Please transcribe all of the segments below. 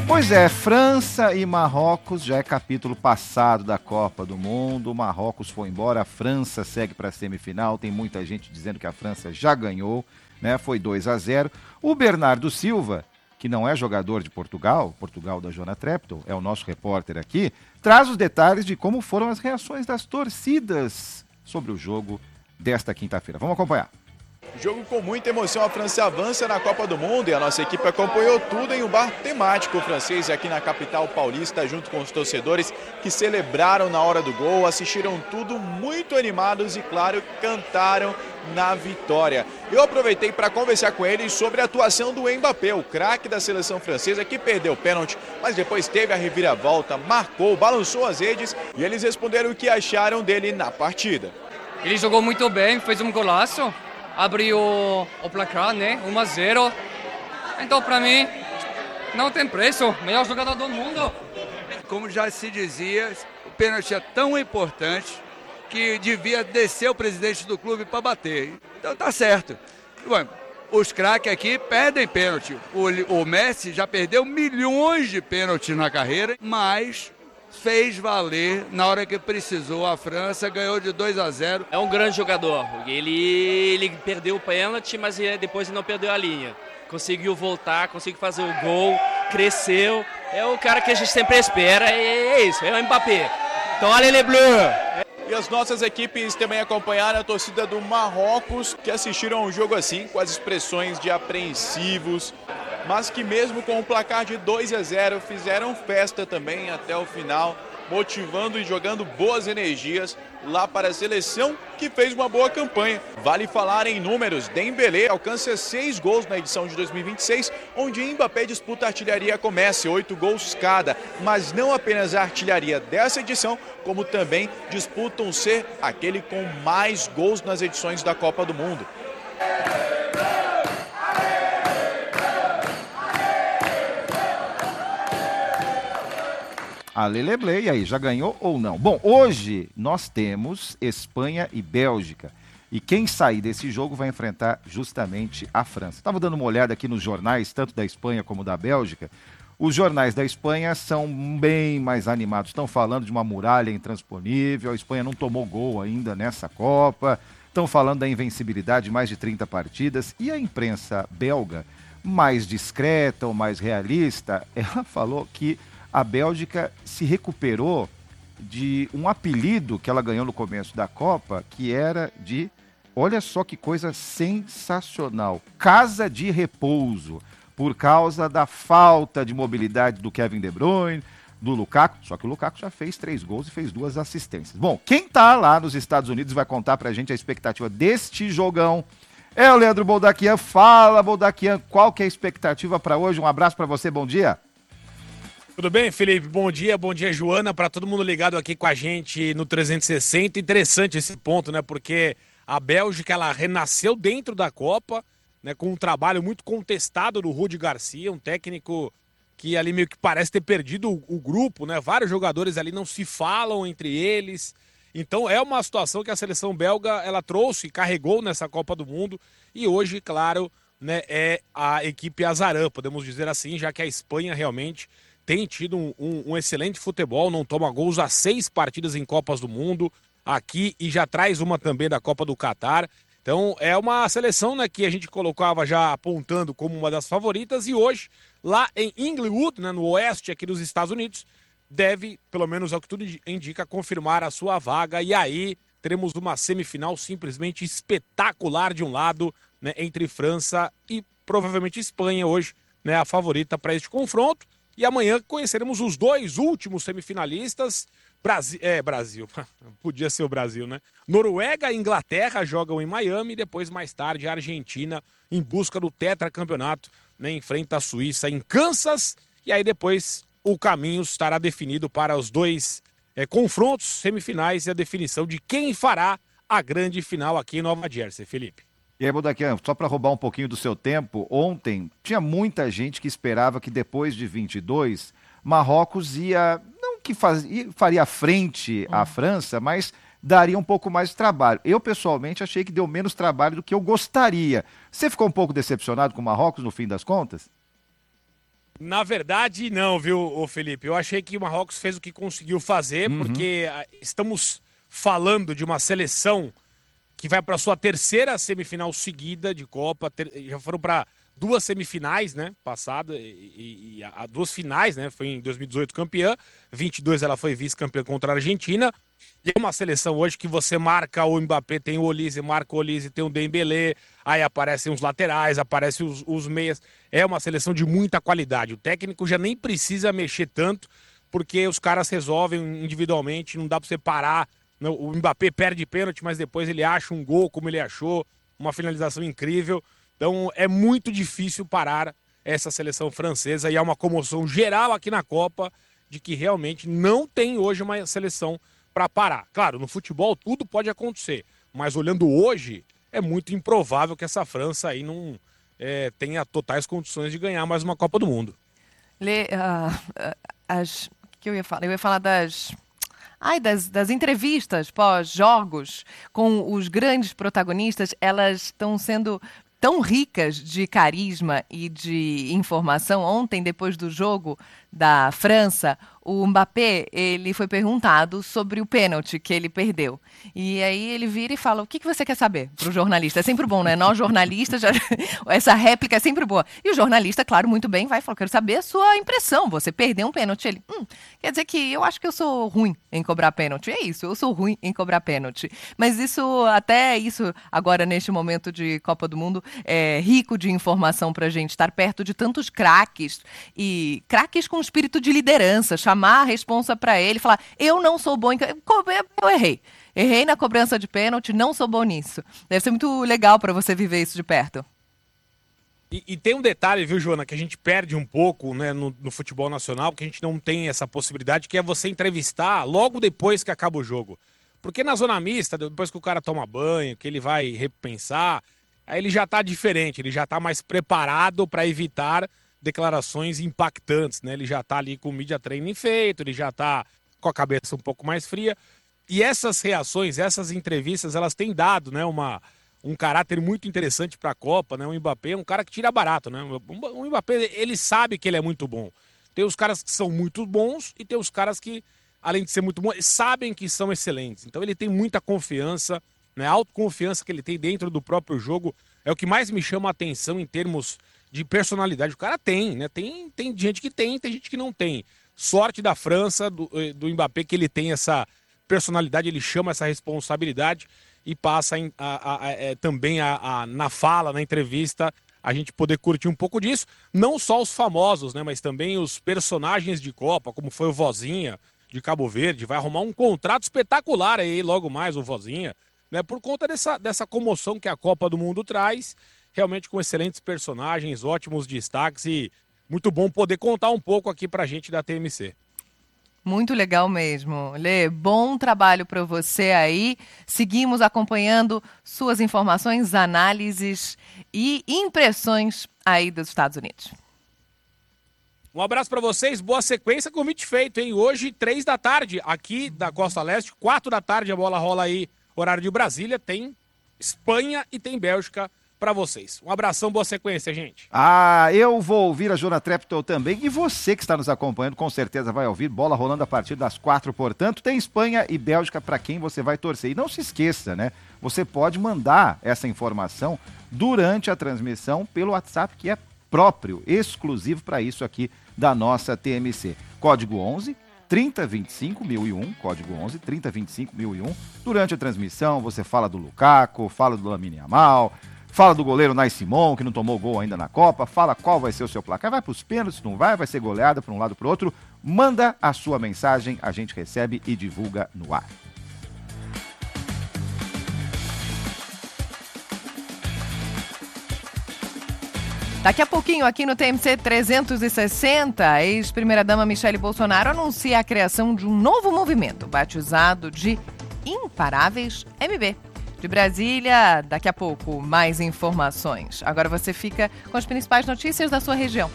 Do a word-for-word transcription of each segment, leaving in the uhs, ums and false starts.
Pois é, França e Marrocos já é capítulo passado da Copa do Mundo. O Marrocos foi embora, a França segue para a semifinal. Tem muita gente dizendo que a França já ganhou, né? Foi dois a zero. O Bernardo Silva, que não é jogador de Portugal, Portugal da Joana Treptow, é o nosso repórter aqui, traz os detalhes de como foram as reações das torcidas sobre o jogo desta quinta-feira. Vamos acompanhar. Jogo com muita emoção, a França avança na Copa do Mundo e a nossa equipe acompanhou tudo em um bar temático francês aqui na capital paulista, junto com os torcedores que celebraram na hora do gol, assistiram tudo muito animados e, claro, cantaram na vitória. Eu aproveitei para conversar com eles sobre a atuação do Mbappé, o craque da seleção francesa, que perdeu o pênalti, mas depois teve a reviravolta, marcou, balançou as redes e eles responderam o que acharam dele na partida. Ele jogou muito bem, fez um golaço. Abriu o placar, né? um a zero. Então, para mim, não tem preço. Melhor jogador do mundo. Como já se dizia, o pênalti é tão importante que devia descer o presidente do clube para bater. Então tá certo. Bom, os craques aqui perdem pênalti. O, o Messi já perdeu milhões de pênaltis na carreira, mas fez valer na hora que precisou. A França ganhou de dois a zero. É um grande jogador. Ele, ele perdeu o pênalti, mas depois não perdeu a linha. Conseguiu voltar, conseguiu fazer o gol, cresceu. É o cara que a gente sempre espera. É, é isso, é o Mbappé. Então, allez les bleus! E as nossas equipes também acompanharam a torcida do Marrocos, que assistiram ao jogo assim, com as expressões de apreensivos, mas que mesmo com o placar de dois a zero fizeram festa também até o final, motivando e jogando boas energias lá para a seleção que fez uma boa campanha. Vale falar em números, Dembélé alcança seis gols na edição de dois mil e vinte e seis, onde Mbappé disputa a artilharia com Messi, oito gols cada, mas não apenas a artilharia dessa edição, como também disputam ser aquele com mais gols nas edições da Copa do Mundo. A Leleble, e aí, já ganhou ou não? Bom, hoje nós temos Espanha e Bélgica. E quem sair desse jogo vai enfrentar justamente a França. Estava dando uma olhada aqui nos jornais, tanto da Espanha como da Bélgica. Os jornais da Espanha são bem mais animados. Estão falando de uma muralha intransponível. A Espanha não tomou gol ainda nessa Copa. Estão falando da invencibilidade de mais de trinta partidas. E a imprensa belga, mais discreta ou mais realista, ela falou que a Bélgica se recuperou de um apelido que ela ganhou no começo da Copa, que era de, olha só que coisa sensacional, casa de repouso, por causa da falta de mobilidade do Kevin De Bruyne, do Lukaku, só que o Lukaku já fez três gols e fez duas assistências. Bom, quem tá lá nos Estados Unidos vai contar pra gente a expectativa deste jogão é o Leandro Boldaquian. Fala, Boldaquian, qual que é a expectativa para hoje? Um abraço para você, bom dia. Tudo bem, Felipe? Bom dia, bom dia, Joana, para todo mundo ligado aqui com a gente no trezentos e sessenta. Interessante esse ponto, né? Porque a Bélgica, ela renasceu dentro da Copa, né? Com um trabalho muito contestado do Rudi Garcia, um técnico que ali meio que parece ter perdido o, o grupo, né? Vários jogadores ali não se falam entre eles. Então é uma situação que a seleção belga, ela trouxe e carregou nessa Copa do Mundo. E hoje, claro, né, é a equipe azarã, podemos dizer assim, já que a Espanha realmente tem tido um, um, um excelente futebol, não toma gols há seis partidas em Copas do Mundo aqui e já traz uma também da Copa do Catar. Então é uma seleção, né, que a gente colocava já apontando como uma das favoritas e hoje, lá em Inglewood, né, no oeste aqui dos Estados Unidos, deve, pelo menos ao que tudo indica, confirmar a sua vaga e aí teremos uma semifinal simplesmente espetacular de um lado, né, entre França e provavelmente Espanha hoje, né, a favorita para este confronto. E amanhã conheceremos os dois últimos semifinalistas. Brasil, é, Brasil, podia ser o Brasil, né? Noruega e Inglaterra jogam em Miami e depois, mais tarde, a Argentina, em busca do tetracampeonato, né, enfrenta a Suíça em Kansas. E aí depois o caminho estará definido para os dois é, confrontos semifinais e a definição de quem fará a grande final aqui em Nova Jersey, Felipe. E aí, Boldaquian, só para roubar um pouquinho do seu tempo, ontem tinha muita gente que esperava que depois de vinte e dois, Marrocos ia, não que faz, faria frente à França, mas daria um pouco mais de trabalho. Eu, pessoalmente, achei que deu menos trabalho do que eu gostaria. Você ficou um pouco decepcionado com o Marrocos no fim das contas? Na verdade, não, viu, ô Felipe? Eu achei que o Marrocos fez o que conseguiu fazer, uhum. porque estamos falando de uma seleção que vai para sua terceira semifinal seguida de Copa, ter, já foram para duas semifinais, né, passada, e, e, e a, duas finais, né, foi em dois mil e dezoito campeã, vinte e dois ela foi vice-campeã contra a Argentina, e é uma seleção hoje que você marca o Mbappé, tem o Olise, marca o Olise, tem o Dembélé, aí aparecem os laterais, aparecem os, os meias, é uma seleção de muita qualidade, o técnico já nem precisa mexer tanto, porque os caras resolvem individualmente, não dá para você parar, o Mbappé perde pênalti, mas depois ele acha um gol como ele achou, uma finalização incrível. Então é muito difícil parar essa seleção francesa e há uma comoção geral aqui na Copa de que realmente não tem hoje uma seleção para parar. Claro, no futebol tudo pode acontecer, mas olhando hoje é muito improvável que essa França aí não é, tenha totais condições de ganhar mais uma Copa do Mundo. Lê, uh, as que eu ia falar, eu ia falar das Ai, das, das entrevistas pós-jogos com os grandes protagonistas, elas estão sendo tão ricas de carisma e de informação. Ontem, depois do jogo da França, o Mbappé, ele foi perguntado sobre o pênalti que ele perdeu. E aí ele vira e fala, o que, que você quer saber pro jornalista? É sempre bom, né? Nós jornalistas, já... essa réplica é sempre boa. E o jornalista, claro, muito bem, vai falar, quero saber a sua impressão. Você perdeu um pênalti. Ele, hum, quer dizer que eu acho que eu sou ruim em cobrar pênalti. É isso, eu sou ruim em cobrar pênalti. Mas isso, até isso, agora neste momento de Copa do Mundo, é rico de informação pra gente, estar perto de tantos craques, e craques com espírito de liderança, chamar a responsa para ele, falar, eu não sou bom em... Eu errei. Errei na cobrança de pênalti, não sou bom nisso. Deve ser muito legal para você viver isso de perto. E, e tem um detalhe, viu, Joana, que a gente perde um pouco, né, no, no futebol nacional, porque a gente não tem essa possibilidade, que é você entrevistar logo depois que acaba o jogo. Porque na zona mista, depois que o cara toma banho, que ele vai repensar, aí ele já está diferente, ele já está mais preparado para evitar declarações impactantes, né? Ele já está ali com o media training feito, ele já está com a cabeça um pouco mais fria. E essas reações, essas entrevistas, elas têm dado, né, uma, um caráter muito interessante para a Copa, né? O Mbappé é um cara que tira barato, né? O Mbappé, ele sabe que ele é muito bom. Tem os caras que são muito bons e tem os caras que, além de ser muito bons, sabem que são excelentes. Então ele tem muita confiança, né? A autoconfiança que ele tem dentro do próprio jogo é o que mais me chama a atenção em termos de personalidade. O cara tem, né? Tem, tem gente que tem, tem gente que não tem. Sorte da França, do, do Mbappé, que ele tem essa personalidade, ele chama essa responsabilidade e passa em, a, a, a, também a, a, na fala, na entrevista, a gente poder curtir um pouco disso. Não só os famosos, né? Mas também os personagens de Copa, como foi o Vozinha de Cabo Verde, vai arrumar um contrato espetacular aí logo mais, o Vozinha, né? Por conta dessa, dessa comoção que a Copa do Mundo traz, realmente com excelentes personagens, ótimos destaques e muito bom poder contar um pouco aqui pra gente da T M C. Muito legal mesmo. Lê, bom trabalho para você aí. Seguimos acompanhando suas informações, análises e impressões aí dos Estados Unidos. Um abraço para vocês, boa sequência, convite feito, hein? Hoje, três da tarde, aqui da Costa Leste, quatro da tarde, a bola rola aí, horário de Brasília, tem Espanha e tem Bélgica para vocês. Um abração, boa sequência, gente. Ah, eu vou ouvir a Joana Treptow também, e você que está nos acompanhando com certeza vai ouvir, bola rolando a partir das quatro, portanto, tem Espanha e Bélgica para quem você vai torcer. E não se esqueça, né, você pode mandar essa informação durante a transmissão pelo WhatsApp, que é próprio, exclusivo para isso aqui da nossa T M C. Código onze, trinta vinte e cinco, mil e um, código onze, trinta vinte e cinco, mil e um. Durante a transmissão você fala do Lukaku, fala do Lamine Yamal, fala do goleiro Nai Simon, que não tomou gol ainda na Copa, fala qual vai ser o seu placar, vai para os pênaltis, não vai, vai ser goleada para um lado para o outro. Manda a sua mensagem, a gente recebe e divulga no ar. Daqui a pouquinho, aqui no T M C trezentos e sessenta, a ex-primeira-dama Michele Bolsonaro anuncia a criação de um novo movimento, batizado de Imparáveis M B. De Brasília, daqui a pouco, mais informações. Agora você fica com as principais notícias da sua região.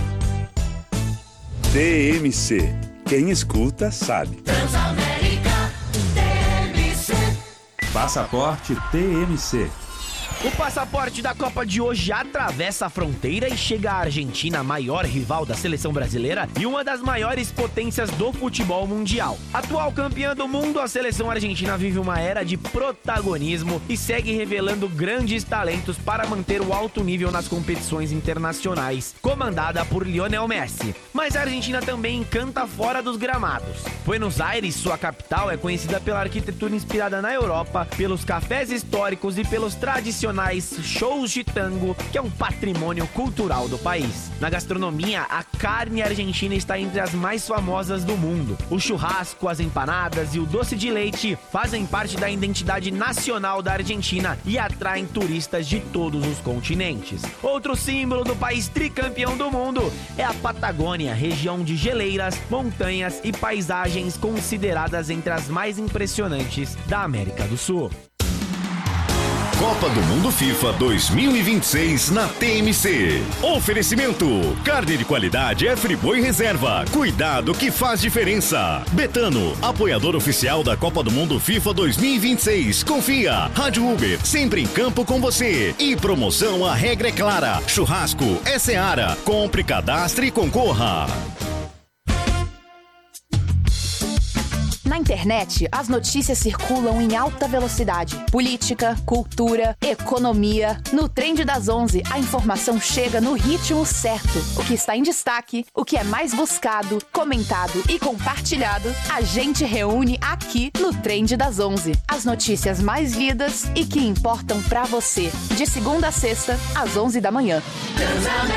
T M C. Quem escuta, sabe. Transamérica, T M C. Passaporte T M C. O passaporte da Copa de hoje atravessa a fronteira e chega à Argentina, a maior rival da seleção brasileira e uma das maiores potências do futebol mundial. Atual campeã do mundo, a seleção argentina vive uma era de protagonismo e segue revelando grandes talentos para manter o alto nível nas competições internacionais, comandada por Lionel Messi. Mas a Argentina também encanta fora dos gramados. Buenos Aires, sua capital, é conhecida pela arquitetura inspirada na Europa, pelos cafés históricos e pelos tradicionais shows de tango, que é um patrimônio cultural do país. Na gastronomia, a carne argentina está entre as mais famosas do mundo. O churrasco, as empanadas e o doce de leite fazem parte da identidade nacional da Argentina e atraem turistas de todos os continentes. Outro símbolo do país tricampeão do mundo é a Patagônia, região de geleiras, montanhas e paisagens consideradas entre as mais impressionantes da América do Sul. Copa do Mundo FIFA dois mil e vinte e seis na T M C. Oferecimento: carne de qualidade é Friboi Reserva. Cuidado que faz diferença. Betano, apoiador oficial da Copa do Mundo FIFA dois mil e vinte e seis. Confia. Rádio Uber, sempre em campo com você. E promoção, a regra é clara. Churrasco é Seara. Compre, cadastre e concorra. Na internet, as notícias circulam em alta velocidade. Política, cultura, economia. No Trend das onze, a informação chega no ritmo certo. O que está em destaque, o que é mais buscado, comentado e compartilhado, a gente reúne aqui no Trend das onze. As notícias mais lidas e que importam pra você. De segunda a sexta, às onze da manhã.